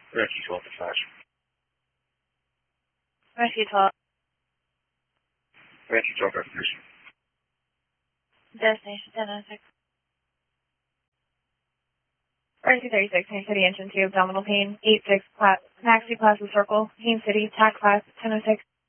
Rescue 12 dispatch. Rescue 12. Rescue 12 destination. Destination 1006. Rescue 36, Haines City, engine 2, abdominal pain, 86, maxi Plaza Circle, Haines City, TAC class 1006.